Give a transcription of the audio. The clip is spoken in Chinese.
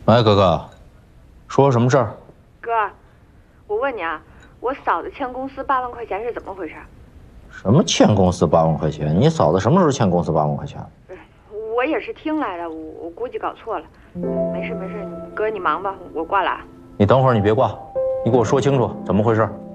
哎，哥哥，说什么事儿？ 哥，我问你啊，我嫂子欠公司8万块钱是怎么回事？ 什么欠公司8万块钱？你嫂子什么时候欠公司8万块钱？ 我也是听来的，我估计搞错了。没事没事，哥你忙吧，我挂了啊。 你等会儿，你别挂，你给我说清楚怎么回事。